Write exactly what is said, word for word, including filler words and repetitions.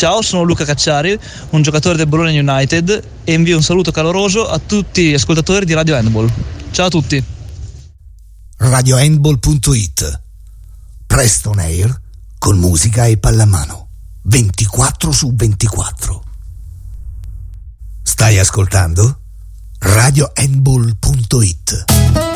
Ciao, sono Luca Cacciari, un giocatore del Bologna United, e invio un saluto caloroso a tutti gli ascoltatori di Radio Handball. Ciao a tutti. radio handball punto it. Presto on air con musica e pallamano ventiquattro su ventiquattro. Stai ascoltando radio handball punto it.